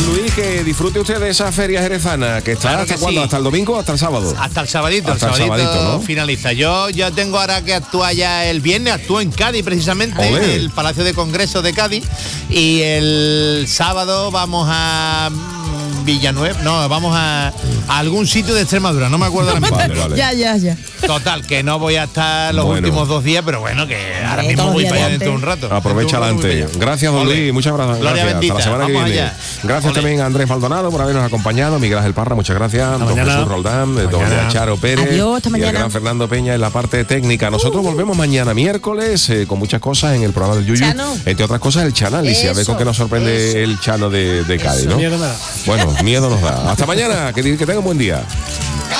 Don Luis, que disfrute usted de esa feria jerezana, que está Claro hasta que cuándo, sí. hasta el domingo o hasta el sábado. Hasta el sabadito, Hasta el sabadito, ¿no? finaliza. Yo ya tengo ahora que actuar ya el viernes, actúo en Cádiz precisamente, Olé. en el Palacio de Congresos de Cádiz, y el sábado vamos a Villanueva, no, vamos a algún sitio de Extremadura, no me acuerdo ahora mismo. Vale. Ya. Total, que no voy a estar los Bueno. últimos 2 días, pero bueno, que ahora Todos mismo los voy días para allá de dentro de un antes. rato. Aprovecha Dentro de un rato voy adelante. para allá. Gracias, don Ole. Luis. Muchas gracias. Gloria Hasta bendita. la semana que Vamos viene. allá. Gracias Ole. también a Andrés Maldonado por habernos acompañado, Miguel Ángel Parra, muchas gracias. Don mañana. Jesús Roldán, don Mañana. Charo Pérez. Adiós, hasta y el mañana. gran Fernando Peña en la parte técnica. Nosotros volvemos mañana miércoles con muchas cosas en el programa del Yuyu. Chano. Entre otras cosas, el Chanálisis. A ver con qué nos sorprende el Chano de Cádiz, ¿no? Miedo me da. Bueno, miedo nos da. Hasta mañana. Que tengan un buen día.